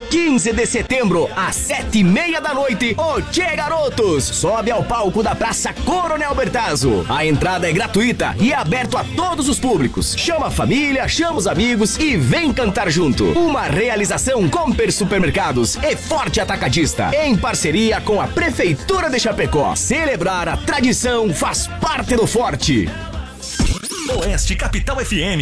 15 de setembro, às 7:30 da noite, o Tchê Garotos sobe ao palco da Praça Coronel Bertazzo. A entrada é gratuita e é aberto a todos os públicos. Chama a família, chama os amigos e vem cantar junto. Uma realização Comper Supermercados e Forte Atacadista, em parceria com a Prefeitura de Chapecó. Celebrar a tradição faz parte do Forte. Oeste Capital FM.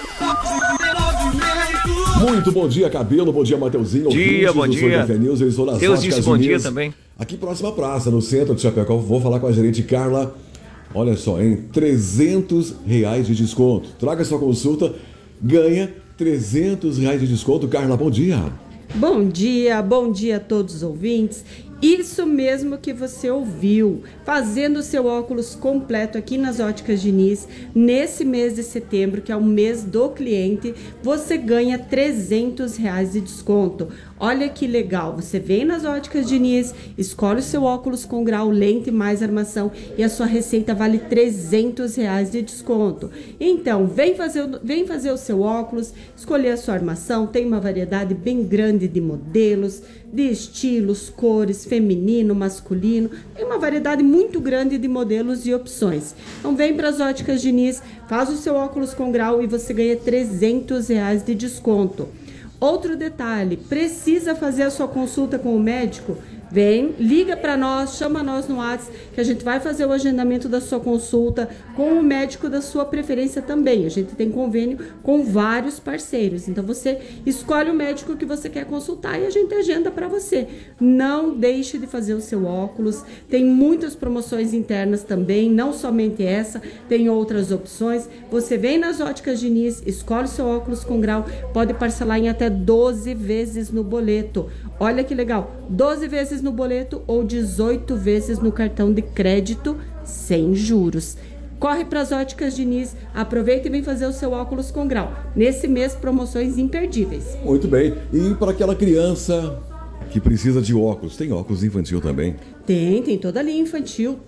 Muito bom dia, Cabelo. Bom dia, Mateuzinho. Bom dia. Eu estou nas Deus disse bom dia também. Aqui próxima praça, no centro de Chapecó. Vou falar com a gerente Carla. Olha só, hein? R$300 de desconto. Traga sua consulta, ganha R$300 de desconto. Carla, bom dia. Bom dia a todos os ouvintes. Isso mesmo que você ouviu, fazendo o seu óculos completo aqui nas Óticas Diniz, nesse mês de setembro, que é o mês do cliente, você ganha R$300 de desconto. Olha que legal, você vem nas Óticas Diniz, escolhe o seu óculos com grau, lente mais armação e a sua receita vale R$300 de desconto. Então, vem fazer o seu óculos, escolher a sua armação, tem uma variedade bem grande de modelos, de estilos, cores, feminino, masculino, tem uma variedade muito grande de modelos e opções. Então vem para as Óticas Diniz, faz o seu óculos com grau e você ganha R$300 de desconto. Outro detalhe, precisa fazer a sua consulta com o médico? Vem, liga para nós, chama nós no WhatsApp, que a gente vai fazer o agendamento da sua consulta com o médico da sua preferência também. A gente tem convênio com vários parceiros, então você escolhe o médico que você quer consultar e a gente agenda para você. Não deixe de fazer o seu óculos, tem muitas promoções internas também, não somente essa, tem outras opções. Você vem nas Óticas Diniz, escolhe o seu óculos com grau, pode parcelar em até 12 vezes no boleto. Olha que legal, 12 vezes no boleto ou 18 vezes no cartão de crédito sem juros. Corre para as Óticas Diniz, aproveita e vem fazer o seu óculos com grau. Nesse mês, promoções imperdíveis. Muito bem. E para aquela criança que precisa de óculos, tem óculos infantil também? Tem toda a linha infantil,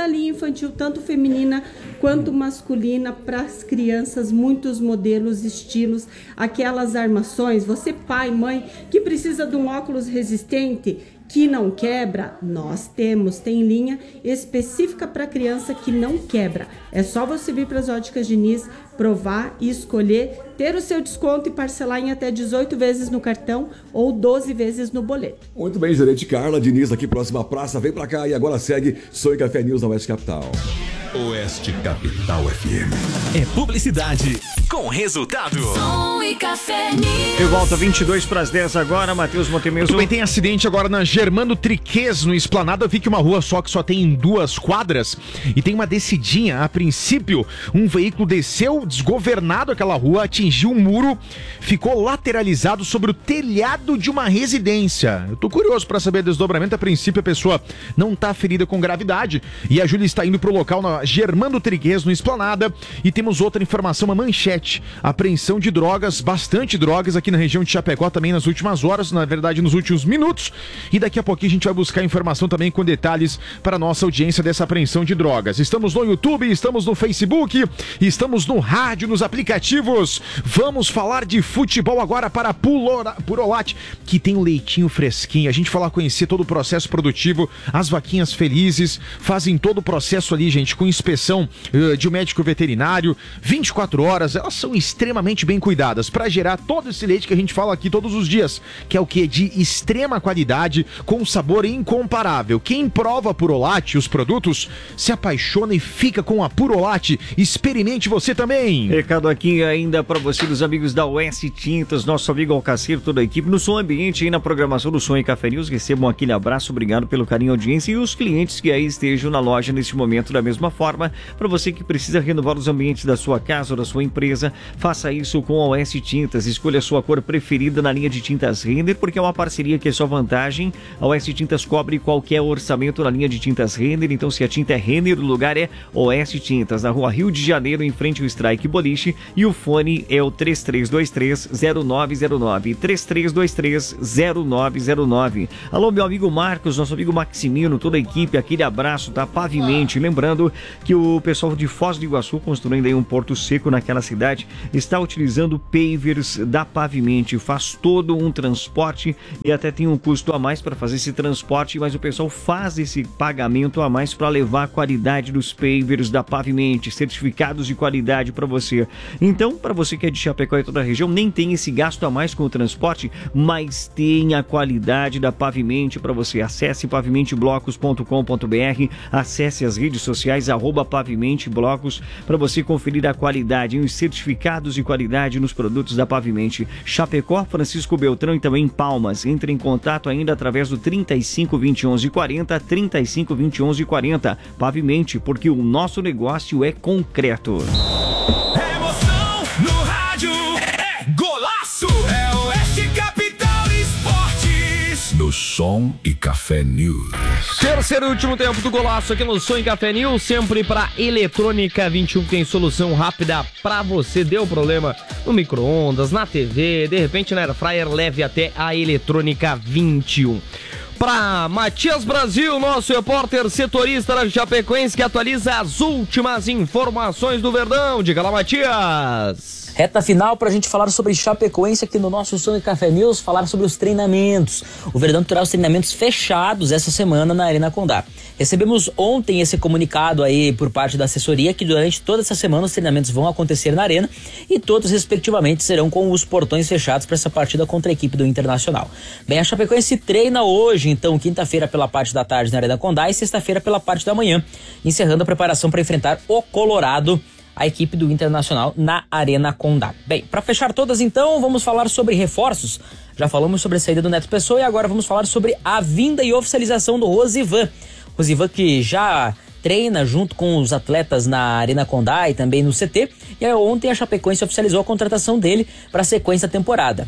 tanto feminina quanto masculina, para as crianças, muitos modelos, estilos, aquelas armações. Você, pai, mãe, que precisa de um óculos resistente, que não quebra, nós tem linha específica para criança que não quebra. É só você vir para as Óticas Diniz, provar e escolher, ter o seu desconto e parcelar em até 18 vezes no cartão ou 12 vezes no boleto. Muito bem, gerente Carla Diniz, aqui próxima praça, vem pra cá e agora segue Sonho Café News na Oeste Capital. Oeste Capital FM. É publicidade com resultado. Sonho Café News. Eu volto 22 para as 10 agora, Matheus Montemeso. Muito bem, tem acidente agora na Germano Triquês, no Esplanada. Eu vi que uma rua só que só tem 2 quadras e tem uma descidinha. A princípio, um veículo desceu desgovernado aquela rua, atingiu um muro, ficou lateralizado sobre o telhado de uma residência. Eu tô curioso para saber o desdobramento. A princípio, a pessoa não tá ferida com gravidade e a Júlia está indo pro local na Germano Triguês, no Esplanada. E temos outra informação, uma manchete: apreensão de drogas, bastante drogas aqui na região de Chapecó também nas últimas horas, na verdade nos últimos minutos. E daqui a pouquinho a gente vai buscar informação também com detalhes para a nossa audiência dessa apreensão de drogas. Estamos no YouTube, estamos no Facebook, estamos no rádio, nos aplicativos. Vamos falar de futebol agora para Purolat, que tem um leitinho fresquinho. A gente vai lá conhecer todo o processo produtivo, as vaquinhas felizes, fazem todo o processo ali, gente, com inspeção de um médico veterinário, 24 horas, elas são extremamente bem cuidadas para gerar todo esse leite que a gente fala aqui todos os dias, que é o que? De extrema qualidade, com um sabor incomparável. Quem prova a Purolat, os produtos, se apaixona e fica com a Purolat. Experimente você também. Recado aqui ainda para você dos amigos da Oeste Tintas, nosso amigo Alcaceiro, toda a equipe, no Som Ambiente e na programação do Sonho Café News. Recebam aquele abraço, obrigado pelo carinho e audiência, e os clientes que aí estejam na loja neste momento da mesma forma. Para você que precisa renovar os ambientes da sua casa ou da sua empresa, faça isso com a Oeste Tintas. Escolha a sua cor preferida na linha de tintas Renner, porque é uma parceria que é só vantagem. A Oeste Tintas cobre qualquer orçamento na linha de tintas Renner. Então, se a tinta é Renner, o lugar é Oeste Tintas, na rua Rio de Janeiro, em frente ao Strike Boliche, e o fone é o 3323-0909, 3323-0909. Alô, meu amigo Marcos, nosso amigo Maximino, toda a equipe, aquele abraço, tá? Pavimente. Lembrando que o pessoal de Foz do Iguaçu construindo aí um porto seco naquela cidade, cidade está utilizando pavers da Pavimente. Faz todo um transporte e até tem um custo a mais para fazer esse transporte, mas o pessoal faz esse pagamento a mais para levar a qualidade dos pavers da Pavimente, certificados de qualidade para você. Então, para você que é de Chapecó e toda a região, nem tem esse gasto a mais com o transporte, mas tem a qualidade da Pavimente para você. Acesse pavimenteblocos.com.br, acesse as redes sociais @pavimenteblocos para você conferir a qualidade e os certificados de qualidade nos produtos da Pavimente. Chapecó, Francisco Beltrão e também Palmas. Entre em contato ainda através do 35 20 11 40, 35 20 11 40. Pavimente, porque o nosso negócio é concreto. Emoção no rádio é golaço. É Oeste Capital Esportes. No Som e Café News. Terceiro e último tempo do golaço aqui no Som e Café News, sempre para Eletrônica 21, que tem solução rápida para você. Deu problema no micro-ondas, na TV, de repente na Air Fryer, leve até a Eletrônica 21. Para Matias Brasil, nosso repórter setorista da Chapecoense, que atualiza as últimas informações do Verdão. Diga lá, Matias. Reta final para a gente falar sobre Chapecoense aqui no nosso Som e Café News, falar sobre os treinamentos. O Verdão terá os treinamentos fechados essa semana na Arena Condá. Recebemos ontem esse comunicado aí por parte da assessoria que durante toda essa semana os treinamentos vão acontecer na Arena e todos respectivamente serão com os portões fechados para essa partida contra a equipe do Internacional. Bem, a Chapecoense treina hoje, então, quinta-feira pela parte da tarde na Arena Condá e sexta-feira pela parte da manhã, encerrando a preparação para enfrentar o Colorado, a equipe do Internacional, na Arena Condá. Bem, para fechar todas então, vamos falar sobre reforços. Já falamos sobre a saída do Neto Pessoa e agora vamos falar sobre a vinda e oficialização do Rosivan. Rosivan que já treina junto com os atletas na Arena Condá e também no CT. E aí, ontem a Chapecoense oficializou a contratação dele para a sequência da temporada.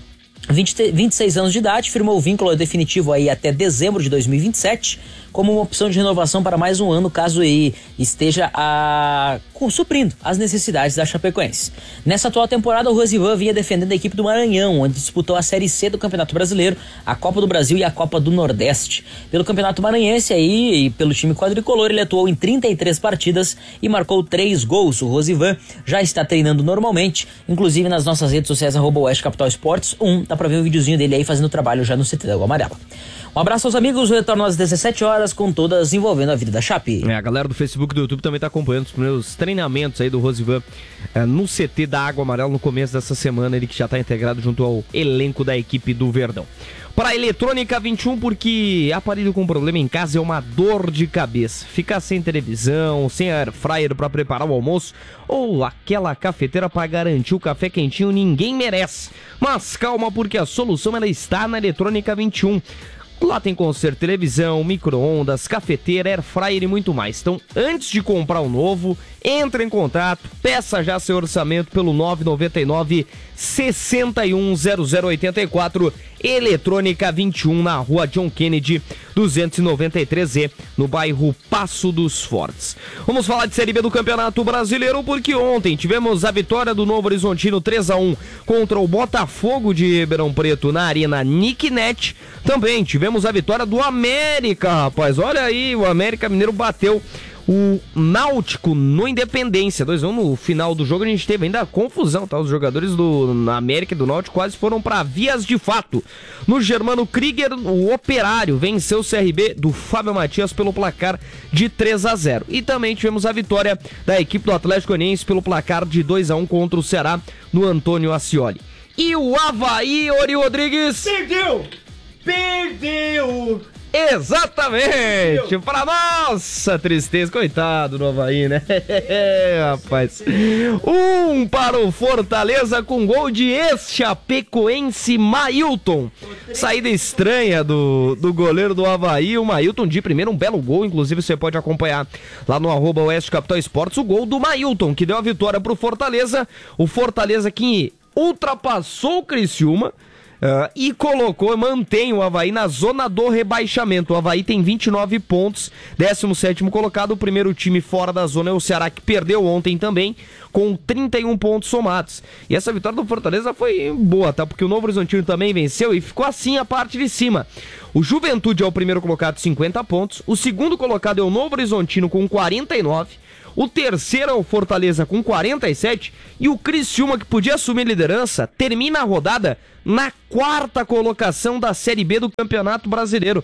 26 anos de idade, firmou o vínculo definitivo aí até dezembro de 2027, como uma opção de renovação para mais um ano, caso ele esteja suprindo as necessidades da Chapecoense. Nessa atual temporada, o Rosivan vinha defendendo a equipe do Maranhão, onde disputou a Série C do Campeonato Brasileiro, a Copa do Brasil e a Copa do Nordeste. Pelo Campeonato Maranhense aí, e pelo time quadricolor, ele atuou em 33 partidas e marcou 3 gols. O Rosivan já está treinando normalmente, inclusive nas nossas redes sociais, @Oeste Capital Esportes 1, dá pra ver um videozinho dele aí fazendo trabalho já no CT da Água Amarela. Um abraço aos amigos, eu retorno às 17 horas com todas envolvendo a vida da Chape. A galera do Facebook e do YouTube também tá acompanhando os primeiros treinamentos aí do Rosivan no CT da Água Amarela no começo dessa semana, ele que já tá integrado junto ao elenco da equipe do Verdão. Para a Eletrônica 21, porque aparelho com problema em casa é uma dor de cabeça. Ficar sem televisão, sem air fryer para preparar o almoço ou aquela cafeteira para garantir o café quentinho, ninguém merece. Mas calma, porque a solução ela está na Eletrônica 21. Lá tem conserto, televisão, micro-ondas, cafeteira, air fryer e muito mais. Então, antes de comprar o novo, entre em contato, peça já seu orçamento pelo 999 610084, Eletrônica 21, na rua John Kennedy 293E, no bairro Passo dos Fortes. Vamos falar de Série B do Campeonato Brasileiro, porque ontem tivemos a vitória do Novo Horizontino 3-1 contra o Botafogo de Ribeirão Preto na Arena Nicknet. Também tivemos a vitória do América, rapaz. Olha aí, o América Mineiro bateu o Náutico no Independência 2-1. No final do jogo a gente teve ainda a confusão, tá? Os jogadores do América e do Náutico quase foram para vias de fato. No Germano Krieger, o Operário venceu o CRB do Fábio Matias pelo placar de 3-0. E também tivemos a vitória da equipe do Atlético Goianiense pelo placar de 2-1 contra o Ceará no Antônio Ascioli. E o Avaí, Ori Rodrigues, perdeu! Exatamente! Para nossa tristeza, coitado do Avaí, né? Rapaz. Para o Fortaleza com gol de ex-chapecoense Mailton. Saída estranha do goleiro do Avaí, o Mailton de primeiro, um belo gol, inclusive você pode acompanhar lá no @Oeste Capital Esportes, o gol do Mailton, que deu a vitória pro Fortaleza. O Fortaleza que ultrapassou o Criciúma, e mantém o Avaí na zona do rebaixamento. O Avaí tem 29 pontos, 17º colocado. O primeiro time fora da zona é o Ceará, que perdeu ontem também, com 31 pontos somados. E essa vitória do Fortaleza foi boa, tá? Porque o Novo Horizontino também venceu e ficou assim a parte de cima. O Juventude é o primeiro colocado, 50 pontos. O segundo colocado é o Novo Horizontino com 49. O terceiro é o Fortaleza com 47 e o Criciúma, que podia assumir a liderança, termina a rodada na 4ª colocação da Série B do Campeonato Brasileiro,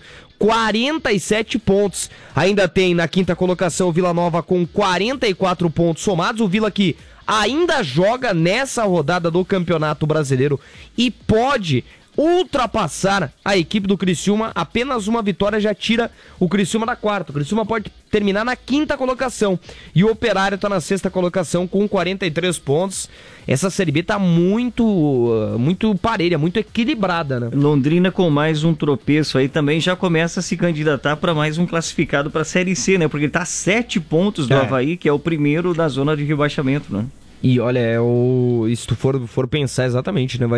47 pontos. Ainda tem na 5ª colocação o Vila Nova com 44 pontos somados, o Vila que ainda joga nessa rodada do Campeonato Brasileiro e pode ultrapassar a equipe do Criciúma. Apenas uma vitória já tira o Criciúma da 4ª. O Criciúma pode terminar na 5ª colocação e o Operário está na 6ª colocação com 43 pontos. Essa Série B tá muito parelha, muito equilibrada, né? Londrina com mais um tropeço aí também já começa a se candidatar para mais um classificado para a Série C, né? Porque ele tá a 7 pontos do Avaí, que é o primeiro da zona de rebaixamento, né? E olha, se tu for pensar exatamente, né?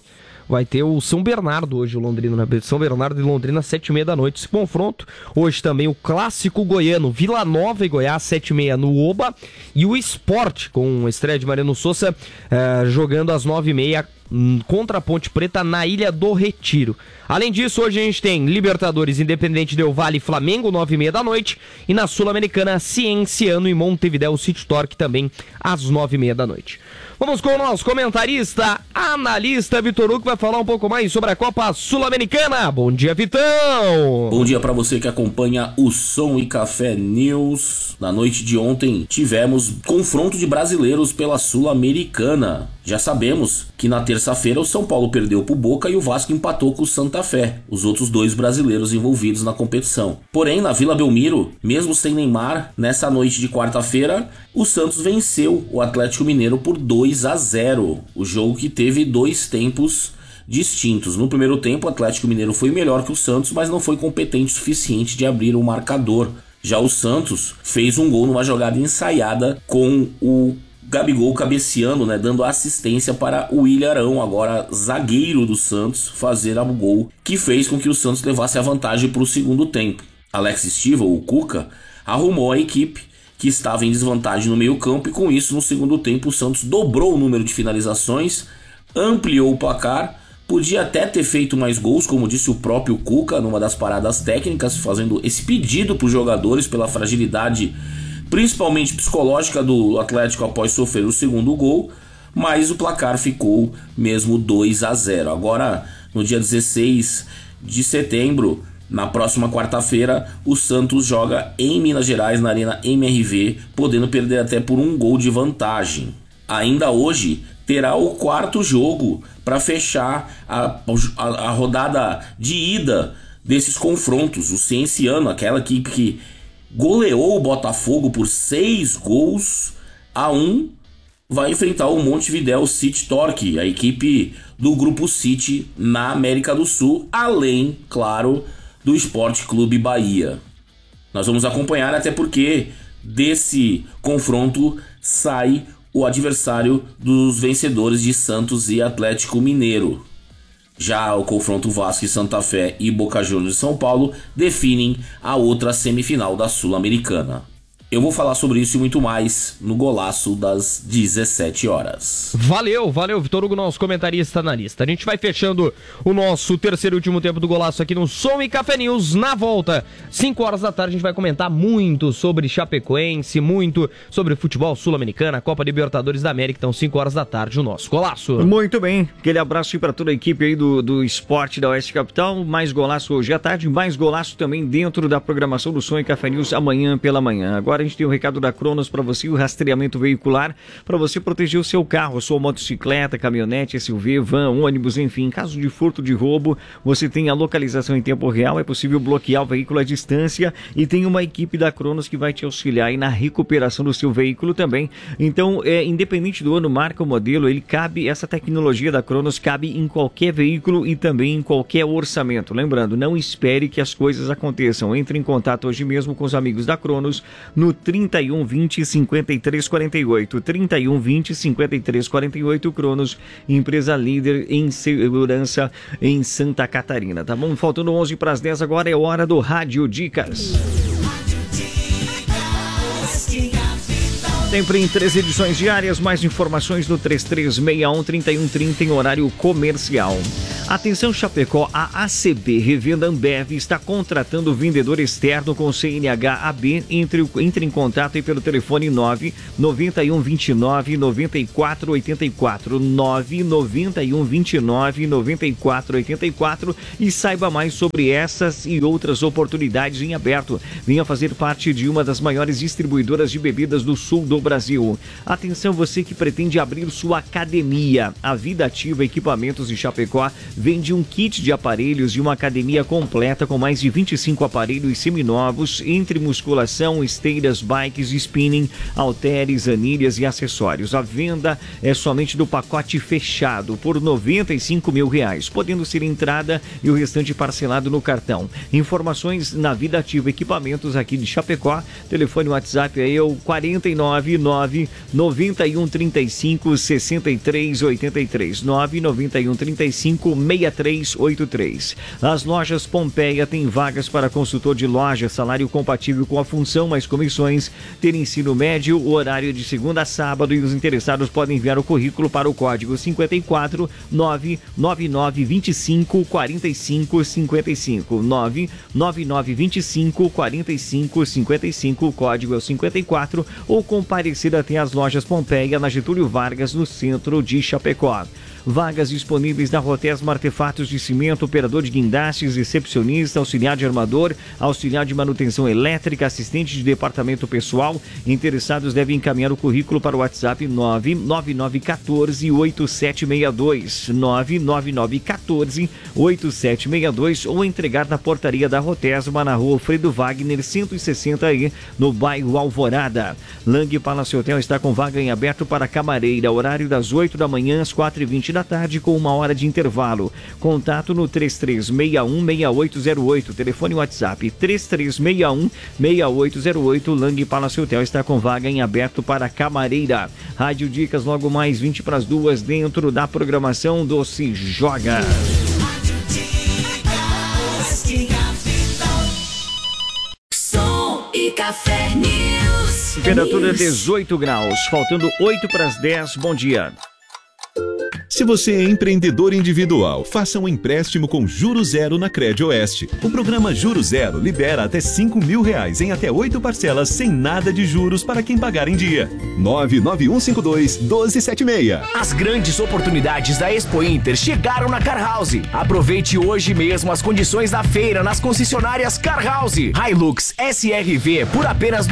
Vai ter o São Bernardo hoje, o Londrina, né? São Bernardo e Londrina, 7h30 da noite. Esse confronto. Hoje também o clássico goiano, Vila Nova e Goiás, 7h30 no Oba. E o Sport, com a estreia de Mariano Sousa, jogando às 9h30 contra a Ponte Preta na Ilha do Retiro. Além disso, hoje a gente tem Libertadores, Independente Del Valle e Flamengo, 9h30 da noite. E na Sul-Americana, Cienciano e Montevidéu City Torque também às 9h30 da noite. Vamos com o nosso comentarista, analista Vitor Hugo, que vai falar um pouco mais sobre a Copa Sul-Americana. Bom dia, Vitão! Bom dia para você que acompanha o Som e Café News. Na noite de ontem tivemos confronto de brasileiros pela Sul-Americana. Já sabemos que na terça-feira o São Paulo perdeu pro Boca e o Vasco empatou com o Santa Fé, os outros 2 brasileiros envolvidos na competição. Porém, na Vila Belmiro, mesmo sem Neymar, nessa noite de quarta-feira, o Santos venceu o Atlético Mineiro por 2-0. O jogo que teve 2 tempos distintos. No primeiro tempo, o Atlético Mineiro foi melhor que o Santos, mas não foi competente o suficiente de abrir o marcador. Já o Santos fez um gol numa jogada ensaiada com o Gabigol cabeceando, né, dando assistência para o Willian Arão, agora zagueiro do Santos, fazer o gol que fez com que o Santos levasse a vantagem para o segundo tempo. Alex Stivel, o Cuca, arrumou a equipe que estava em desvantagem no meio campo e com isso no segundo tempo o Santos dobrou o número de finalizações, ampliou o placar, podia até ter feito mais gols, como disse o próprio Cuca numa das paradas técnicas, fazendo esse pedido para os jogadores pela fragilidade principalmente psicológica do Atlético após sofrer o segundo gol, mas o placar ficou mesmo 2-0. Agora, no dia 16 de setembro, na próxima quarta-feira, o Santos joga em Minas Gerais, na Arena MRV, podendo perder até por 1 gol de vantagem. Ainda hoje, terá o 4º jogo para fechar a rodada de ida desses confrontos. O Cienciano, aquela equipe que goleou o Botafogo por 6-1, vai enfrentar o Montevidéu City Torque, a equipe do Grupo City na América do Sul, além, claro, do Sport Clube Bahia. Nós vamos acompanhar, até porque desse confronto sai o adversário dos vencedores de Santos e Atlético Mineiro. Já o confronto Vasco e Santa Fé e Boca Juniors de São Paulo definem a outra semifinal da Sul-Americana. Eu vou falar sobre isso e muito mais no Golaço das 17 horas. Valeu, Vitor Hugo, nosso comentarista analista. A gente vai fechando o nosso terceiro e último tempo do Golaço aqui no Som e Café News. Na volta, 5 horas da tarde, a gente vai comentar muito sobre Chapecoense, muito sobre futebol sul-americano, Copa Libertadores da América. Então, 5 horas da tarde, o nosso Golaço. Muito bem, aquele abraço aí para toda a equipe aí do esporte da Oeste Capital. Mais Golaço hoje à tarde, mais Golaço também dentro da programação do Som e Café News amanhã pela manhã. Agora a gente tem o recado da Cronos para você, o rastreamento veicular, para você proteger o seu carro, a sua motocicleta, caminhonete, SUV, van, ônibus, enfim. Em caso de furto, de roubo, você tem a localização em tempo real, é possível bloquear o veículo à distância e tem uma equipe da Cronos que vai te auxiliar aí na recuperação do seu veículo também. Então, independente do ano, marca, o modelo, essa tecnologia da Cronos cabe em qualquer veículo e também em qualquer orçamento. Lembrando, não espere que as coisas aconteçam. Entre em contato hoje mesmo com os amigos da Cronos no 31 20 53 48. 31 20 53 48. Cronos, empresa líder em segurança em Santa Catarina. Tá bom? Faltando 11 para as 10 agora, é hora do Rádio Dicas. Sempre em 3 edições diárias, mais informações no 3361-3130 em horário comercial. Atenção Chapecó, a ACB Revenda Ambev está contratando vendedor externo com CNH AB. Entre em contato aí pelo telefone 99129-9484, 99129-9484 e saiba mais sobre essas e outras oportunidades em aberto. Venha fazer parte de uma das maiores distribuidoras de bebidas do sul do Brasil. Atenção você que pretende abrir sua academia. A Vida Ativa Equipamentos de Chapecó vende um kit de aparelhos e uma academia completa com mais de 25 aparelhos seminovos, entre musculação, esteiras, bikes, spinning, halteres, anilhas e acessórios. A venda é somente do pacote fechado por R$95 mil, podendo ser entrada e o restante parcelado no cartão. Informações na Vida Ativa Equipamentos aqui de Chapecó. Telefone WhatsApp é o 499-9135-6383, 99135-6383. As lojas Pompeia têm vagas para consultor de loja, salário compatível com a função, mais comissões, ter ensino médio, o horário de segunda a sábado, e os interessados podem enviar o currículo para o código 54 99925 45 55, 99925 45 55, o código é o 54, ou comparecer até as lojas Pompeia na Getúlio Vargas, no centro de Chapecó. Vagas disponíveis na Rotesma Artefatos de Cimento, operador de guindastes, recepcionista, auxiliar de armador, auxiliar de manutenção elétrica, assistente de departamento pessoal. Interessados devem encaminhar o currículo para o WhatsApp 99914-8762, 99914-8762, ou entregar na portaria da Rotesma, na rua Alfredo Wagner, 160E, no bairro Alvorada. Lang Palace Hotel está com vaga em aberto para camareira, horário das 8 da manhã às 4h20 da tarde, com 1 hora de intervalo. Contato no 3361-6808, telefone WhatsApp 3361-6808. Lang Palace Hotel está com vaga em aberto para camareira. Rádio Dicas logo mais 20 para as 2, dentro da programação do Se Joga. Som e Café News. Temperatura 18 graus, faltando 8 para as 10. Bom dia. Se você é empreendedor individual, faça um empréstimo com Juros Zero na CredOeste. O programa Juros Zero libera até R$5 mil em até 8 parcelas sem nada de juros para quem pagar em dia. 99152-1276. As grandes oportunidades da Expo Inter chegaram na Car House. Aproveite hoje mesmo as condições da feira nas concessionárias Car House. Hilux SRV por apenas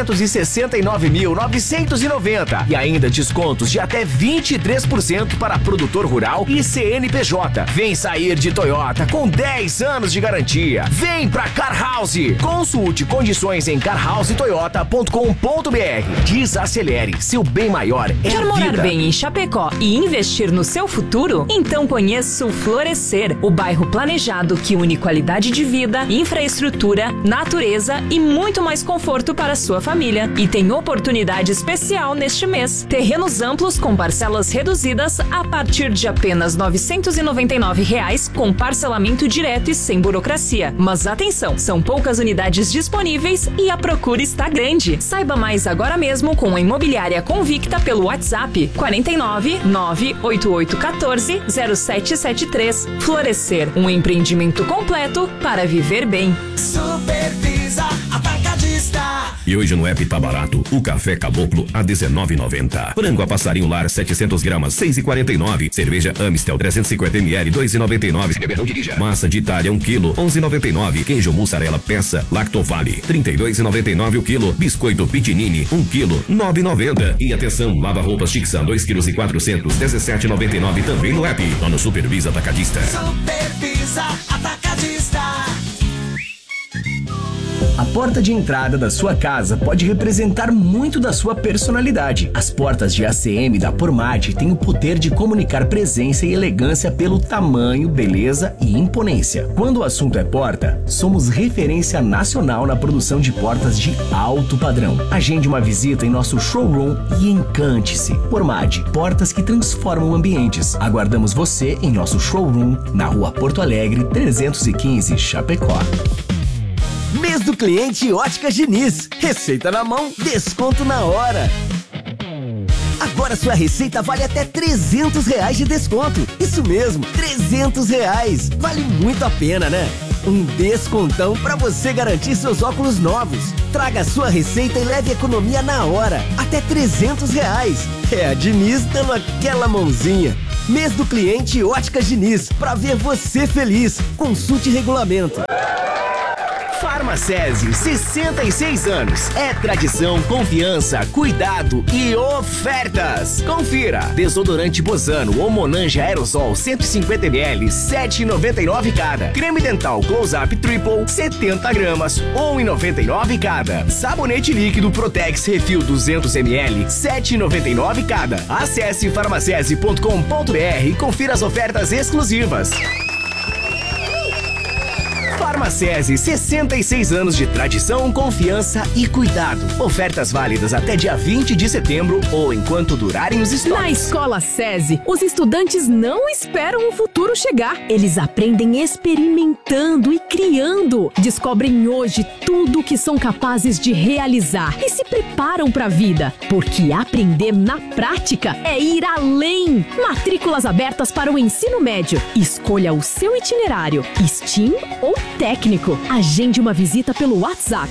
R$269.990 e ainda descontos de até 23% para produtor rural e CNPJ. Vem sair de Toyota com 10 anos de garantia. Vem pra Car House. Consulte condições em carhousetoyota.com.br. Desacelere, seu bem maior é a vida. Quer morar bem em Chapecó e investir no seu futuro? Então conheça o Florescer, o bairro planejado que une qualidade de vida, infraestrutura, natureza e muito mais conforto para a sua família. E tem oportunidade especial neste mês. Terrenos amplos com parcelas reduzidas a partir de apenas R$ 999 com parcelamento direto e sem burocracia. Mas atenção, são poucas unidades disponíveis e a procura está grande. Saiba mais agora mesmo com a Imobiliária Convicta pelo WhatsApp 49 98814 0773. Florescer, um empreendimento completo para viver bem. Supervisa Atacadista. E hoje no app tá barato. O café Caboclo a R$19,90. Frango a passarinho lar 700 gramas, R$6,49. Cerveja Amistel 350 ml, R$2,99. Se beber não dirija. Massa de Itália 1 kg, R$11,99. Queijo mussarela peça Lactovale, R$32,99 o quilo. Biscoito Pitinini 1 kg, R$9,90. E atenção, lava roupas Tixan 2,4 kg, R$17,99 também no app. Lá no Supervisa Atacadista. Supervisa Atacadista. A porta de entrada da sua casa pode representar muito da sua personalidade. As portas de ACM da Pormate têm o poder de comunicar presença e elegância pelo tamanho, beleza e imponência. Quando o assunto é porta, somos referência nacional na produção de portas de alto padrão. Agende uma visita em nosso showroom e encante-se. Pormate, portas que transformam ambientes. Aguardamos você em nosso showroom na Rua Porto Alegre, 315, Chapecó. Mês do cliente Óticas Diniz. Receita na mão, desconto na hora. Agora sua receita vale até R$300 de desconto. Isso mesmo, R$300. Vale muito a pena, né? Um descontão para você garantir seus óculos novos. Traga sua receita e leve economia na hora. Até R$300. É a Diniz dando aquela mãozinha. Mês do cliente Óticas Diniz. Pra ver você feliz. Consulte regulamento. Farmacese, 66 anos. É tradição, confiança, cuidado e ofertas. Confira. Desodorante Bozano ou Monange Aerosol 150ml, 7,99 cada. Creme dental Close-Up Triple, 70 gramas, 1,99 cada. Sabonete líquido Protex Refil 200ml, 7,99 cada. Acesse farmacese.com.br e confira as ofertas exclusivas. Farmacese, 66 anos de tradição, confiança e cuidado. Ofertas válidas até dia 20 de setembro ou enquanto durarem os estoques. Na Escola SESI, os estudantes não esperam o futuro chegar. Eles aprendem experimentando e criando. Descobrem hoje tudo o que são capazes de realizar e se preparam para a vida. Porque aprender na prática é ir além. Matrículas abertas para o ensino médio. Escolha o seu itinerário, STEAM ou técnico. Agende uma visita pelo WhatsApp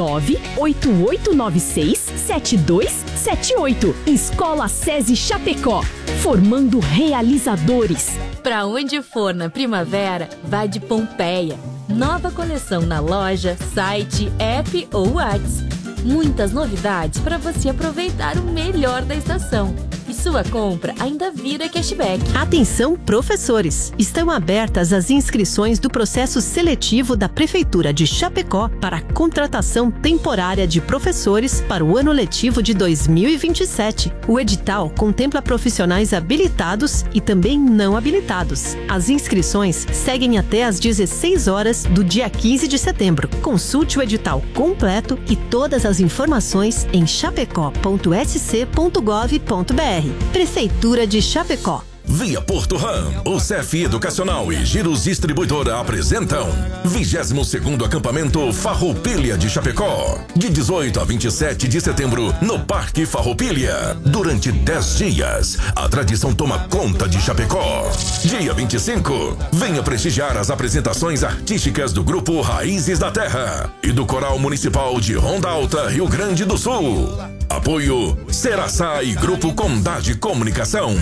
98896-7278. Escola SESI Chapecó, formando realizadores. Pra onde for na primavera, vá de Pompeia. Nova coleção na loja, site, app ou WhatsApp. Muitas novidades para você aproveitar o melhor da estação. E sua compra ainda vira cashback. Atenção, professores! Estão abertas as inscrições do processo seletivo da Prefeitura de Chapecó para a contratação temporária de professores para o ano letivo de 2027. O edital contempla profissionais habilitados e também não habilitados. As inscrições seguem até às 16 horas do dia 15 de setembro. Consulte o edital completo e todas as informações em chapecó.sc.gov.br. Prefeitura de Chapecó. Via Porto Ram, o CEF Educacional e Giros Distribuidora apresentam 22º Acampamento Farroupilha de Chapecó, de 18 a 27 de setembro, no Parque Farroupilha. Durante 10 dias, a tradição toma conta de Chapecó. Dia 25, venha prestigiar as apresentações artísticas do Grupo Raízes da Terra e do Coral Municipal de Ronda Alta, Rio Grande do Sul. Apoio Seraçá e Grupo Condade Comunicação.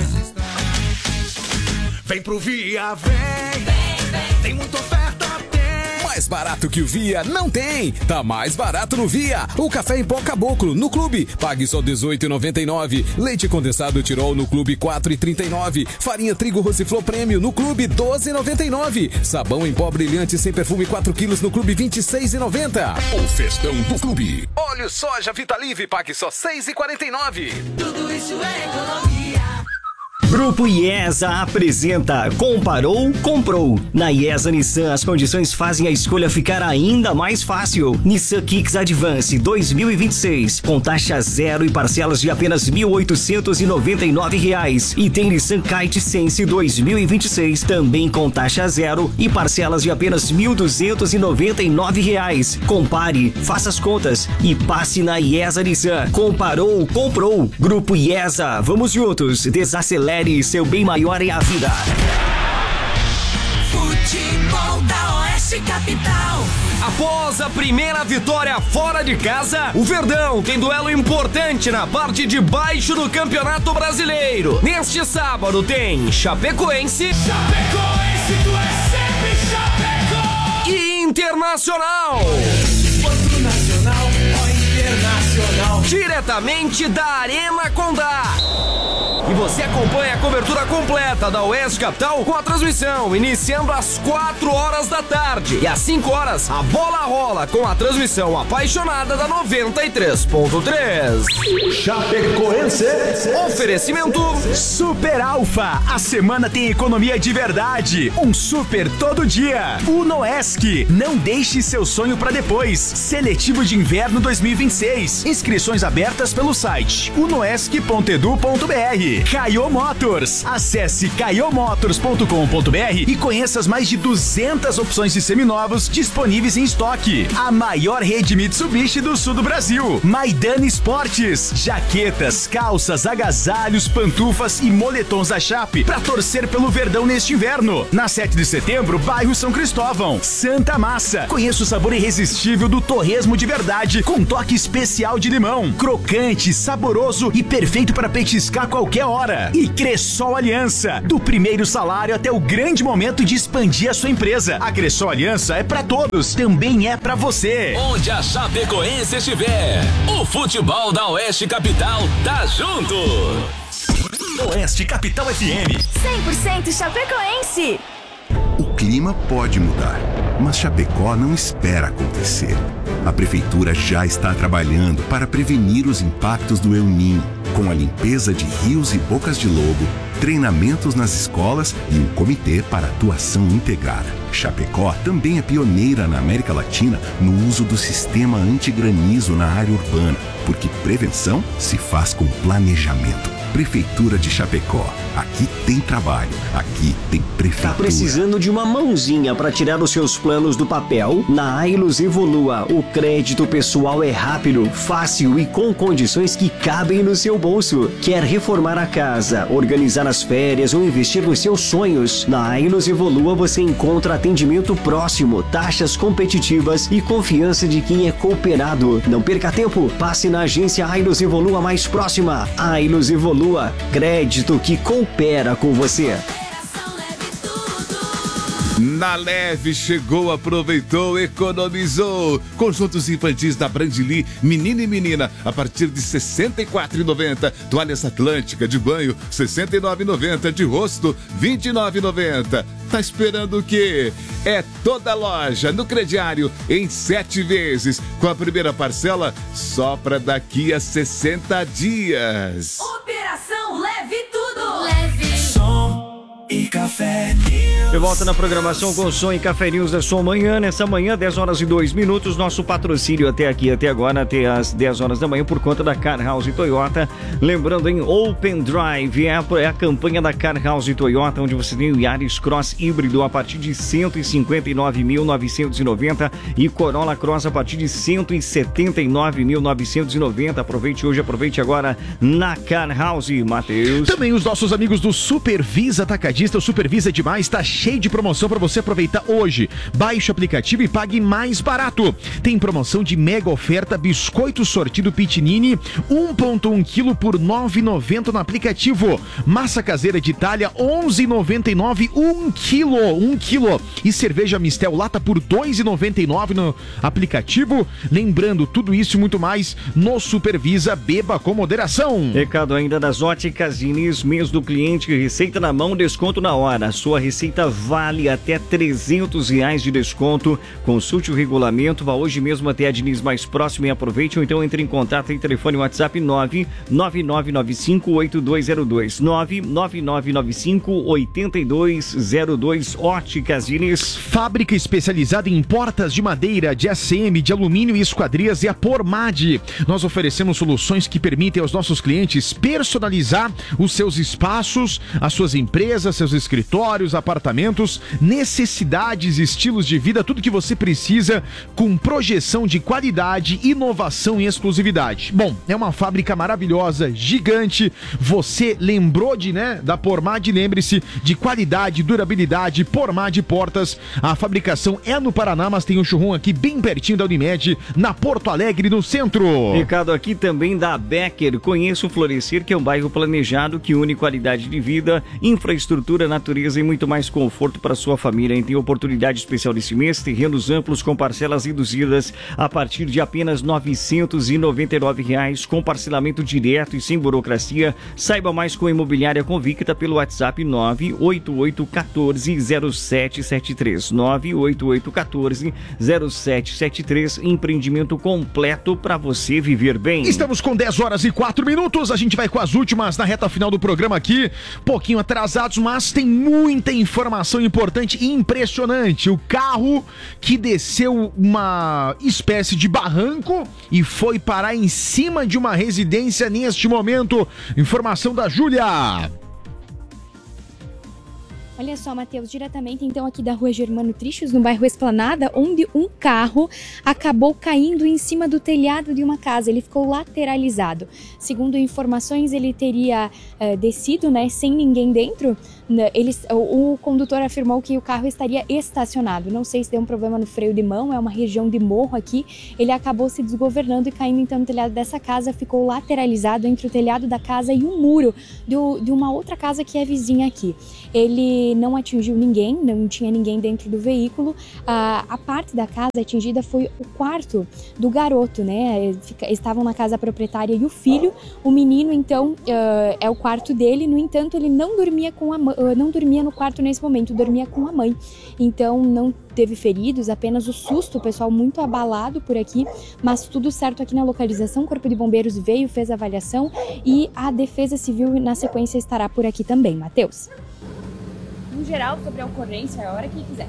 Vem pro Via, vem. Tem muita oferta, tem. Mais barato que o Via não tem. Tá mais barato no Via. O café em pó Caboclo no Clube, pague só R$18,99. Leite condensado Tirol no Clube, R$4,39. Farinha Trigo Rosiflor Prêmio no Clube, R$12,99. Sabão em pó brilhante sem perfume 4 quilos no Clube, R$26,90. O festão do Clube. Óleo soja Vitalive, pague só R$6,49. Tudo isso é economia. Grupo IESA apresenta Comparou, Comprou. Na IESA Nissan, as condições fazem a escolha ficar ainda mais fácil. Nissan Kicks Advance 2026, com taxa zero e parcelas de apenas R$1.899. E tem Nissan Kite Sense 2026, também com taxa zero e parcelas de apenas R$1.299. Compare, faça as contas e passe na IESA Nissan. Comparou, Comprou. Grupo IESA, vamos juntos, desacelere. Seu bem maior é a vida. Futebol da Oeste Capital. Após a primeira vitória fora de casa, o Verdão tem duelo importante na parte de baixo do Campeonato Brasileiro. Neste sábado tem Chapecoense. Chapecoense, tu é sempre Chapecó. E Internacional. Outro nacional, ó Internacional. Diretamente da Arena Condá. E você acompanha a cobertura completa da Oeste Capital com a transmissão, iniciando às 4 horas da tarde. E às 5 horas, a bola rola com a transmissão apaixonada da 93.3. Chapecoense. Oferecimento Super Alfa. A semana tem economia de verdade. Um super todo dia. Unoesc. Não deixe seu sonho para depois. Seletivo de Inverno 2026. Inscrições abertas abertas pelo site unoesc.edu.br. Caio Motors. Acesse caiomotors.com.br e conheça as mais de 200 opções de seminovos disponíveis em estoque. A maior rede Mitsubishi do sul do Brasil. Maidana Esportes. Jaquetas, calças, agasalhos, pantufas e moletons da Chape para torcer pelo Verdão neste inverno. Na 7 de setembro, bairro São Cristóvão. Santa Massa. Conheça o sabor irresistível do torresmo de verdade com toque especial de limão. Crocante, saboroso e perfeito para petiscar a qualquer hora. E Cressol Aliança. Do primeiro salário até o grande momento de expandir a sua empresa. A Cressol Aliança é para todos, também é para você. Onde a Chapecoense estiver, o futebol da Oeste Capital tá junto. Oeste Capital FM. 100% Chapecoense. O clima pode mudar, mas Chapecó não espera acontecer. A prefeitura já está trabalhando para prevenir os impactos do El Niño, com a limpeza de rios e bocas de lobo, treinamentos nas escolas e um comitê para atuação integrada. Chapecó também é pioneira na América Latina no uso do sistema antigranizo na área urbana, porque prevenção se faz com planejamento. Prefeitura de Chapecó. Aqui tem trabalho, aqui tem prefeitura. Tá precisando de uma mãozinha para tirar os seus planos do papel? Na Ailos Evolua, o crédito pessoal é rápido, fácil e com condições que cabem no seu bolso. Quer reformar a casa, organizar as férias ou investir nos seus sonhos? Na Ailos Evolua você encontra atendimento próximo, taxas competitivas e confiança de quem é cooperado. Não perca tempo, passe na agência Ailos Evolua mais próxima. Ailos Evolua, crédito que coopera com você. Na Leve chegou, aproveitou, economizou. Conjuntos infantis da Brandly, menino e menina, a partir de R$ 64,90. Toalhas Atlântica de banho, R$ 69,90. De rosto, R$ 29,90. Tá esperando o quê? É toda loja no crediário em 7 vezes, com a primeira parcela só para daqui a 60 dias. Operação Leve Tudo. Leve. Som e Café News. De volta na programação com Som e Café News da sua manhã. Nessa manhã, 10 horas e 2 minutos. Nosso patrocínio até agora, até as 10 horas da manhã, por conta da Car House Toyota. Lembrando, em Open Drive, é a campanha da Car House Toyota, onde você tem o Yaris Cross híbrido a partir de 159.990 e Corolla Cross a partir de 179.990. Aproveite hoje, aproveite agora na Car House, Matheus. Também os nossos amigos do Supervisa Atacadista. O Supervisa é demais, tá cheio de promoção para você aproveitar hoje. Baixe o aplicativo e pague mais barato. Tem promoção de mega oferta biscoito sortido Pitinini 1,1 kg por R$ 9,90 no aplicativo. Massa caseira de Itália 11,99 1 kg. E cerveja Mistel lata por R$ 2,99 no aplicativo. Lembrando, tudo isso e muito mais no Supervisa. Beba com moderação. Recado ainda das Óticas Diniz, mês do cliente, receita na mão, desconto na hora. Sua receita vale até R$300 de desconto. Consulte o regulamento, vá hoje mesmo até a Diniz mais próxima e aproveite, ou então entre em contato em telefone WhatsApp 99995-8202 99995-8202. Óticas Diniz. Fábrica especializada em portas de madeira, de ACM, de alumínio e esquadrias, é a Pormad. Nós oferecemos soluções que permitem aos nossos clientes personalizar os seus espaços, as suas empresas, seus escritórios, apartamentos, necessidades, estilos de vida, tudo que você precisa com projeção de qualidade, inovação e exclusividade. Bom, é uma fábrica maravilhosa, gigante. Você lembrou da Pormad? Lembre-se de qualidade, durabilidade. Pormad Portas. A fabricação é no Paraná, mas tem um showroom aqui bem pertinho da Unimed, na Porto Alegre, no centro. Recado aqui também da Becker. Conheça o Florescer, que é um bairro planejado que une qualidade de vida, infraestrutura, natureza e muito mais conforto para sua família. Tem oportunidade especial desse mês, terrenos amplos com parcelas reduzidas a partir de apenas R$ 999, com parcelamento direto e sem burocracia. Saiba mais com a Imobiliária Convicta pelo WhatsApp 988140773 988140773. Empreendimento completo para você viver bem. Estamos com 10 horas e 4 minutos. A gente vai com as últimas na reta final do programa aqui, pouquinho atrasados, mas tem muita informação informação importante e impressionante. O carro que desceu uma espécie de barranco e foi parar em cima de uma residência neste momento. Informação da Júlia. Olha só, Matheus, diretamente então aqui da rua Germano Trichos, no bairro Esplanada, onde um carro acabou caindo em cima do telhado de uma casa. Ele ficou lateralizado. Segundo informações, ele teria descido, né, sem ninguém dentro. O condutor afirmou que o carro estaria estacionado. Não sei se deu um problema no freio de mão, é uma região de morro aqui. Ele acabou se desgovernando e caindo então no telhado dessa casa. Ficou lateralizado entre o telhado da casa e um muro de uma outra casa que é vizinha aqui. Ele não atingiu ninguém, não tinha ninguém dentro do veículo. A parte da casa atingida foi o quarto do garoto, né? Estavam na casa proprietária e o filho. O menino, então, é o quarto dele. No entanto, ele não dormia não dormia no quarto nesse momento, dormia com a mãe. Então, não teve feridos, apenas o susto, o pessoal muito abalado por aqui, mas tudo certo aqui na localização. O Corpo de Bombeiros veio, fez a avaliação e a Defesa Civil, na sequência, estará por aqui também. Matheus. No geral, sobre a ocorrência, a hora que quiser.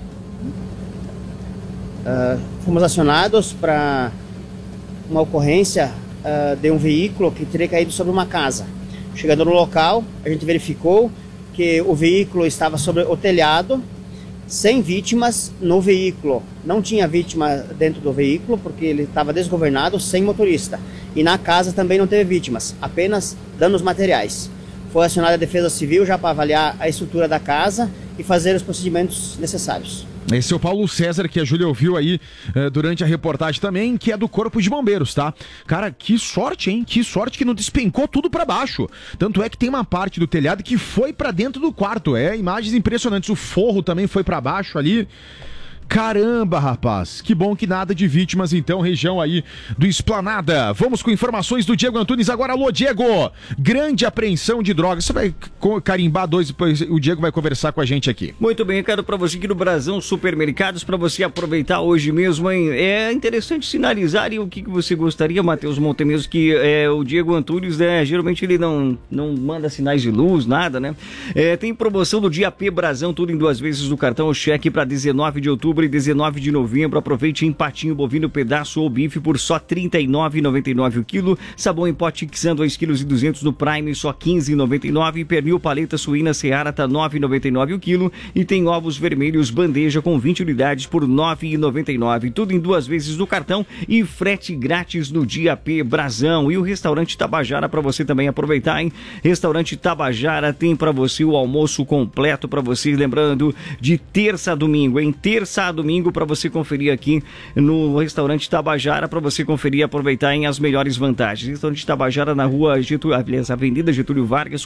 Fomos acionados para uma ocorrência de um veículo que teria caído sobre uma casa. Chegando no local, a gente verificou que o veículo estava sobre o telhado, sem vítimas no veículo. Não tinha vítima dentro do veículo, porque ele estava desgovernado, sem motorista. E na casa também não teve vítimas, apenas danos materiais. Foi acionada a Defesa Civil já para avaliar a estrutura da casa e fazer os procedimentos necessários. Esse é o Paulo César, que a Júlia ouviu aí durante a reportagem também, que é do Corpo de Bombeiros, tá? Cara, que sorte, hein? Que sorte que não despencou tudo pra baixo. Tanto é que tem uma parte do telhado que foi pra dentro do quarto. Imagens impressionantes. O forro também foi pra baixo ali. Caramba, rapaz, que bom que nada de vítimas, então, região aí do Esplanada. Vamos com informações do Diego Antunes agora. Alô, Diego, grande apreensão de drogas. Você vai carimbar dois, depois o Diego vai conversar com a gente aqui. Muito bem, recado pra você aqui no Brasão Supermercados, pra você aproveitar hoje mesmo, hein? É interessante sinalizar e o que você gostaria, Matheus Montemeso, que o Diego Antunes, né, geralmente ele não manda sinais de luz, nada, né? Tem promoção do Dia P Brasão, tudo em 2 vezes no cartão ou cheque pra 19 de outubro e 19 de novembro. Aproveite em patinho bovino pedaço ou bife por só R$ 39,99 o quilo. Sabão em pote Xan 2,2 kg no Prime só R$ 15,99. Pernil paleta suína Seara tá R$ 9,99 o quilo. E tem ovos vermelhos bandeja com 20 unidades por R$ 9,99. Tudo em 2 vezes no cartão e frete grátis no Dia P Brasão. E o restaurante Tabajara para você também aproveitar, hein? Restaurante Tabajara tem para você o almoço completo para você, lembrando, de terça a domingo, hein? Terça a domingo para você conferir aqui no restaurante Tabajara, para você conferir e aproveitar em as melhores vantagens. Restaurante Tabajara na rua Avenida Getúlio Vargas,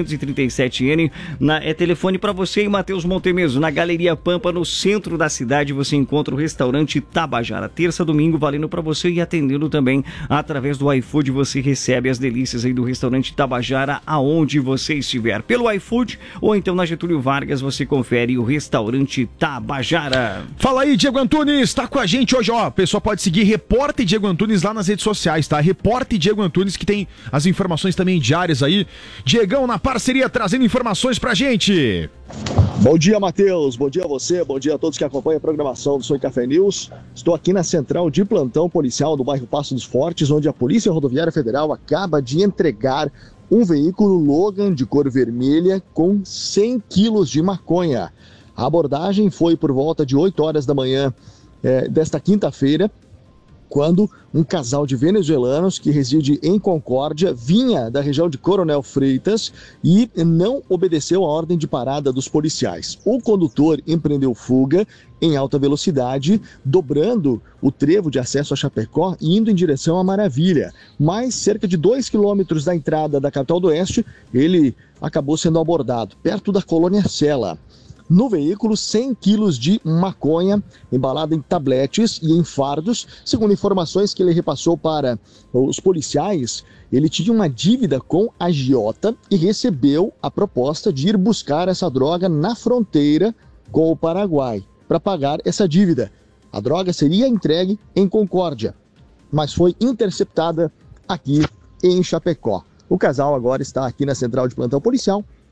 437N. Telefone para você, Matheus Montemeso, na Galeria Pampa, no centro da cidade, você encontra o restaurante Tabajara. Terça, domingo, valendo para você e atendendo também através do iFood. Você recebe as delícias aí do restaurante Tabajara aonde você estiver. Pelo iFood ou então na Getúlio Vargas, você confere o restaurante Tabajara. Fala aí, Diego Antunes, tá com a gente hoje, ó. O pessoal pode seguir Repórter Diego Antunes lá nas redes sociais, tá? Repórter Diego Antunes, que tem as informações também diárias aí. Diegão na parceria, trazendo informações pra gente. Bom dia, Matheus. Bom dia a você, bom dia a todos que acompanham a programação do Som e Café News. Estou aqui na central de plantão policial do bairro Passo dos Fortes, onde a Polícia Rodoviária Federal acaba de entregar um veículo Logan de cor vermelha com 100 quilos de maconha. A abordagem foi por volta de 8 horas da manhã desta quinta-feira, quando um casal de venezuelanos que reside em Concórdia vinha da região de Coronel Freitas e não obedeceu a ordem de parada dos policiais. O condutor empreendeu fuga em alta velocidade, dobrando o trevo de acesso a Chapecó e indo em direção a Maravilha. Mas cerca de 2 quilômetros da entrada da capital do Oeste, ele acabou sendo abordado, perto da colônia Sela. No veículo, 100 quilos de maconha, embalada em tabletes e em fardos. Segundo informações que ele repassou para os policiais, ele tinha uma dívida com a agiota e recebeu a proposta de ir buscar essa droga na fronteira com o Paraguai para pagar essa dívida. A droga seria entregue em Concórdia, mas foi interceptada aqui em Chapecó. O casal agora está aqui na central de plantão policial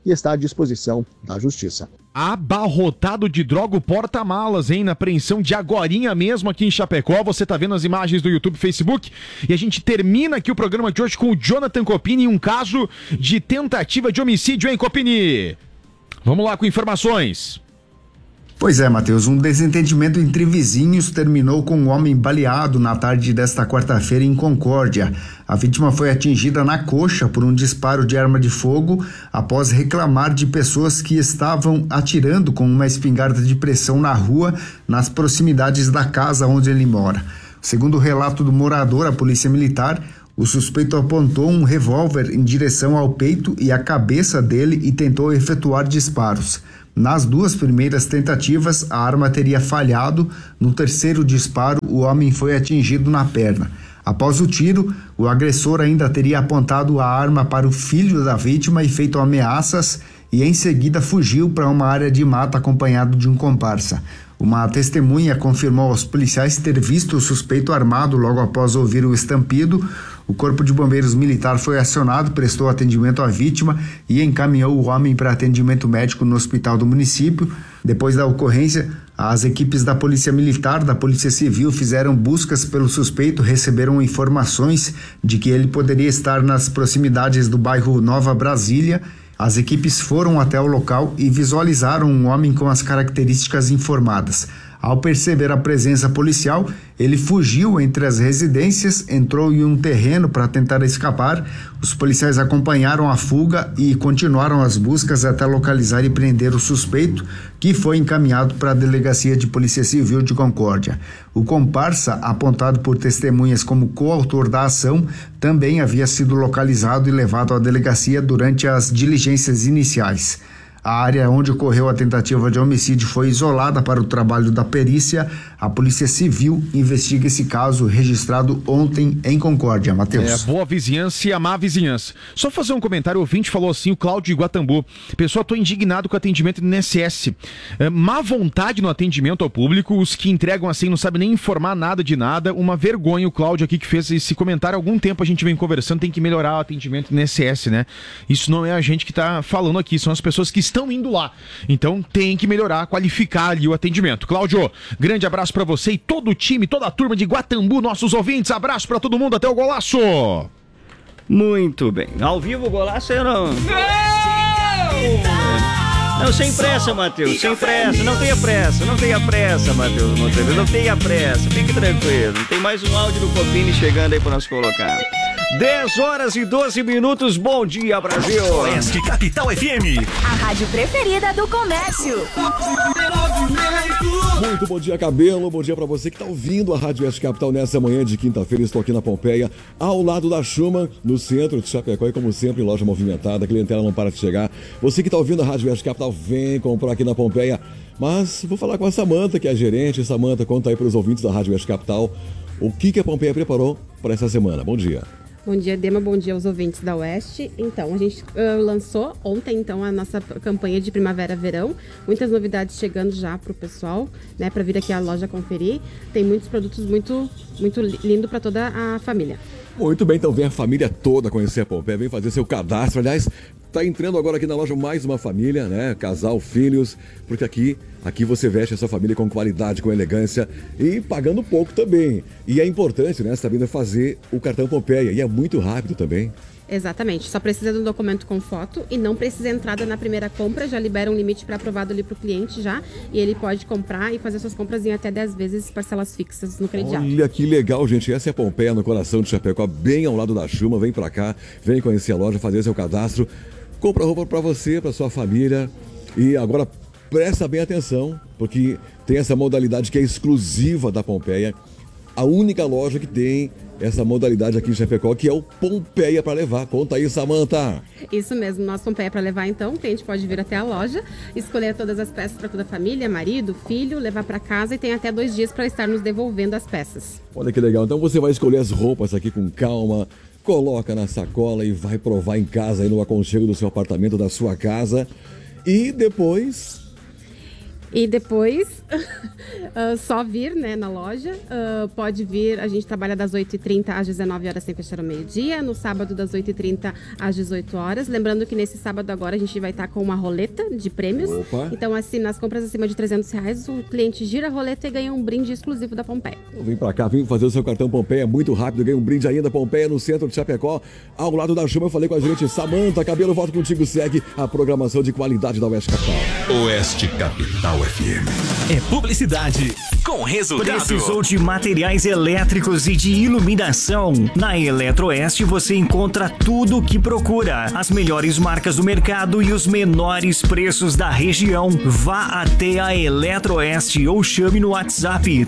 e está à disposição da Justiça. Abarrotado de droga o porta-malas, hein? Na apreensão de agorinha mesmo aqui em Chapecó. Você tá vendo as imagens do YouTube e Facebook. E a gente termina aqui o programa de hoje com o Jonathan Copini, um caso de tentativa de homicídio, hein, Copini? Vamos lá com informações. Pois é, Matheus, um desentendimento entre vizinhos terminou com um homem baleado na tarde desta quarta-feira em Concórdia. A vítima foi atingida na coxa por um disparo de arma de fogo após reclamar de pessoas que estavam atirando com uma espingarda de pressão na rua, nas proximidades da casa onde ele mora. Segundo o relato do morador, a polícia militar, o suspeito apontou um revólver em direção ao peito e à cabeça dele e tentou efetuar disparos. Nas duas primeiras tentativas, a arma teria falhado. No terceiro disparo, o homem foi atingido na perna. Após o tiro, o agressor ainda teria apontado a arma para o filho da vítima e feito ameaças e em seguida fugiu para uma área de mata acompanhado de um comparsa. Uma testemunha confirmou aos policiais ter visto o suspeito armado logo após ouvir o estampido. O Corpo de Bombeiros Militar foi acionado, prestou atendimento à vítima e encaminhou o homem para atendimento médico no hospital do município. Depois da ocorrência, as equipes da Polícia Militar, da Polícia Civil fizeram buscas pelo suspeito, receberam informações de que ele poderia estar nas proximidades do bairro Nova Brasília. As equipes foram até o local e visualizaram um homem com as características informadas. Ao perceber a presença policial, ele fugiu entre as residências, entrou em um terreno para tentar escapar. Os policiais acompanharam a fuga e continuaram as buscas até localizar e prender o suspeito, que foi encaminhado para a Delegacia de Polícia Civil de Concórdia. O comparsa, apontado por testemunhas como coautor da ação, também havia sido localizado e levado à delegacia durante as diligências iniciais. A área onde ocorreu a tentativa de homicídio foi isolada para o trabalho da perícia. A Polícia Civil investiga esse caso registrado ontem em Concórdia. Matheus. Boa vizinhança e amar a vizinhança. Só fazer um comentário, o ouvinte falou assim, o Cláudio Iguatambu. Pessoal, tô indignado com o atendimento do INSS. Má vontade no atendimento ao público, os que entregam assim não sabem nem informar nada de nada. Uma vergonha o Cláudio aqui que fez esse comentário. Há algum tempo a gente vem conversando, tem que melhorar o atendimento do INSS, né? Isso não é a gente que tá falando aqui, são as pessoas que estão indo lá. Então tem que melhorar, qualificar ali o atendimento. Cláudio, grande abraço pra você e todo o time, toda a turma de Guatambu, nossos ouvintes. Abraço pra todo mundo, até o golaço! Muito bem. Ao vivo o golaço ou não? Não, sem pressa, Matheus, sem pressa, não tenha pressa, Matheus Monteiro, não tenha pressa, fique tranquilo. Tem mais um áudio do Copini chegando aí pra nós colocar. 10h12, bom dia, Brasil! Oeste Capital FM, a rádio preferida do comércio. Muito bom dia, Cabelo, bom dia pra você que tá ouvindo a Rádio Oeste Capital nessa manhã de quinta-feira. Estou aqui na Pompeia, ao lado da Schumann, no centro de Chapecó e como sempre, loja movimentada, a clientela não para de chegar. Você que tá ouvindo a Rádio Oeste Capital, vem comprar aqui na Pompeia. Mas vou falar com a Samanta, que é a gerente. Samanta, conta aí para os ouvintes da Rádio Oeste Capital o que a Pompeia preparou para essa semana. Bom dia. Bom dia, Dema. Bom dia aos ouvintes da Oeste. Então, a gente lançou ontem, então, a nossa campanha de primavera-verão. Muitas novidades chegando já para o pessoal, né, para vir aqui à loja conferir. Tem muitos produtos muito lindo para toda a família. Muito bem, então vem a família toda conhecer a Pompeia, vem fazer seu cadastro. Aliás, tá entrando agora aqui na loja mais uma família, né? Casal, filhos, porque aqui você veste a sua família com qualidade, com elegância e pagando pouco também. E é importante, né, Sabrina, fazer o cartão Pompeia, e é muito rápido também. Exatamente, só precisa de um documento com foto e não precisa entrada na primeira compra, já libera um limite pré-aprovado ali para o cliente já, e ele pode comprar e fazer suas compras em até 10 vezes parcelas fixas no crediário. Olha que legal, gente, essa é a Pompeia no coração de Chapecó, bem ao lado da Schumann. Vem para cá, vem conhecer a loja, fazer seu cadastro, compra roupa para você, para sua família. E agora presta bem atenção, porque tem essa modalidade que é exclusiva da Pompeia, a única loja que tem essa modalidade aqui em Chapecó, que é o Pompeia para levar. Conta aí, Samanta. Isso mesmo, nosso Pompeia para levar, então. O cliente pode vir até a loja, escolher todas as peças para toda a família, marido, filho, levar para casa e tem até 2 dias para estar nos devolvendo as peças. Olha que legal. Então você vai escolher as roupas aqui com calma, coloca na sacola e vai provar em casa, aí no aconchego do seu apartamento, da sua casa. E depois E depois, só vir, né, na loja. Pode vir, a gente trabalha das 8h30 às 19 horas sem fechar ao meio-dia. No sábado, das 8h30 às 18 horas. Lembrando que nesse sábado agora a gente vai estar com uma roleta de prêmios. Opa. Então, assim, nas compras acima de R$300, o cliente gira a roleta e ganha um brinde exclusivo da Pompeia. Vem pra cá, vem fazer o seu cartão Pompeia muito rápido, ganha um brinde ainda Pompeia no centro de Chapecó, ao lado da Chama. Eu falei com a gerente Samanta Cabelo, volto contigo, segue a programação de qualidade da Oeste Capital. Oeste Capital FM. É publicidade com resultado. Precisou de materiais elétricos e de iluminação? Na Eletroeste você encontra tudo o que procura. As melhores marcas do mercado e os menores preços da região. Vá até a Eletroeste ou chame no WhatsApp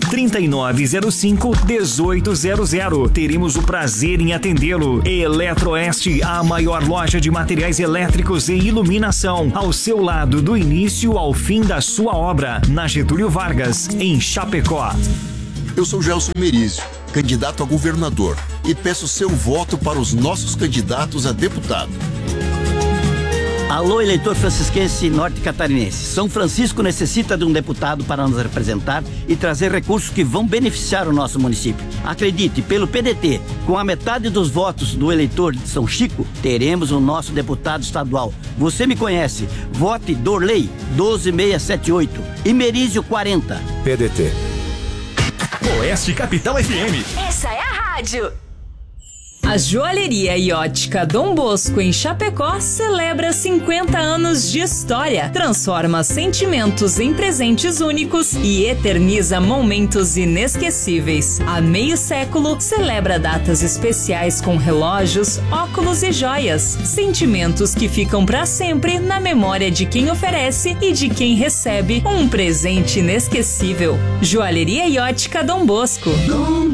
3905-1800. Teremos o prazer em atendê-lo. Eletroeste, a maior loja de materiais elétricos e iluminação. Ao seu lado, do início ao fim da sua obra. Na Getúlio Vargas, em Chapecó. Eu sou Gelson Merizio, candidato a governador, e peço seu voto para os nossos candidatos a deputado. Alô, eleitor francisquense norte catarinense. São Francisco necessita de um deputado para nos representar e trazer recursos que vão beneficiar o nosso município. Acredite, pelo PDT, com a metade dos votos do eleitor de São Chico, teremos o nosso deputado estadual. Você me conhece. Vote Dorley 12678 e Merizio 40. PDT. Oeste Capital FM. Essa é a rádio. A Joalheria e Ótica Dom Bosco em Chapecó celebra 50 anos de história, transforma sentimentos em presentes únicos e eterniza momentos inesquecíveis. Há meio século, celebra datas especiais com relógios, óculos e joias, sentimentos que ficam para sempre na memória de quem oferece e de quem recebe um presente inesquecível. Joalheria e Ótica Dom Bosco. Dom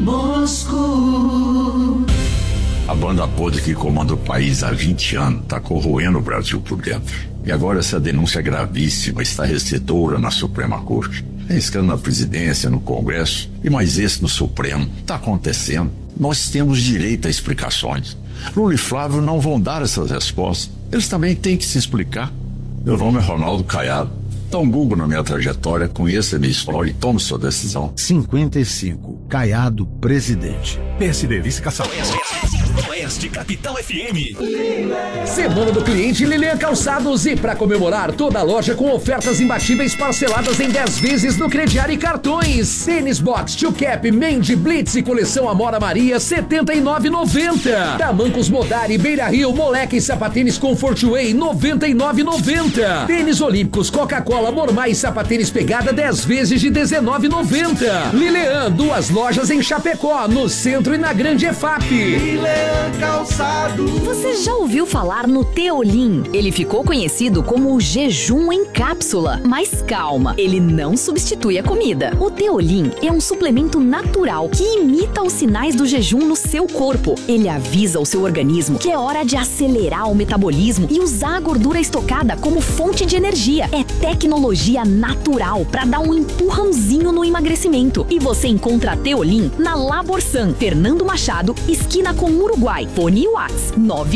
Bosco. A banda podre que comanda o país há 20 anos está corroendo o Brasil por dentro. E agora essa denúncia gravíssima está recebedora na Suprema Corte. É escândalo na presidência, no Congresso e mais esse no Supremo. Está acontecendo. Nós temos direito a explicações. Lula e Flávio não vão dar essas respostas. Eles também têm que se explicar. Meu nome é Ronaldo Caiado. Dá um Google na minha trajetória, conheça a minha história e tome sua decisão. 55. Caiado, presidente. PSD, vice-cação. Oeste Capital FM. Semana do Cliente Lilian Calçados, e para comemorar, toda a loja com ofertas imbatíveis parceladas em 10 vezes no crediário e cartões. Tênis Box, Tio Cap, Mendy, Blitz e coleção Amora Maria, R$ 79,90. Tamancos Modari, Beira Rio, Moleque e Sapatênis Comfort Way, R$ 99,90. Tênis Olímpicos, Coca-Cola, Mormais e Sapatênis Pegada, 10 vezes de R$ 19,90. Lilian, 2 lojas em Chapecó, no centro e na Grande EFAP. Lilian Calçados. Você já ouviu falar no Teolim? Ele ficou conhecido como o jejum em cápsula. Mas calma, ele não substitui a comida. O Teolim é um suplemento natural que imita os sinais do jejum no seu corpo. Ele avisa o seu organismo que é hora de acelerar o metabolismo e usar a gordura estocada como fonte de energia. É tecnologia natural para dar um empurrãozinho no emagrecimento. E você encontra a Teolim na Laborsan, Fernando Machado, esquina com Uruguai. Fone Whats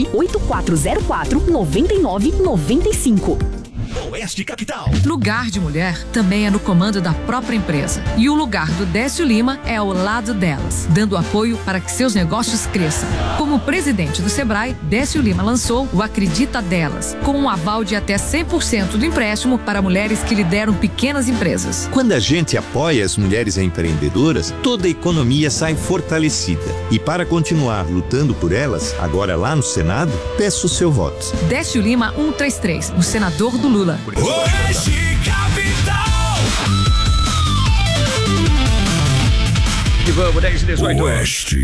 98404-9995. Oeste Capital. Lugar de mulher também é no comando da própria empresa. E o lugar do Décio Lima é ao lado delas, dando apoio para que seus negócios cresçam. Como presidente do Sebrae, Décio Lima lançou o Acredita Delas, com um aval de até 100% do empréstimo para mulheres que lideram pequenas empresas. Quando a gente apoia as mulheres empreendedoras, toda a economia sai fortalecida. E para continuar lutando por elas, agora lá no Senado, peço o seu voto. Décio Lima 133, o senador do Lula. Oeste Capital. E vamos, 10 e 18. Oeste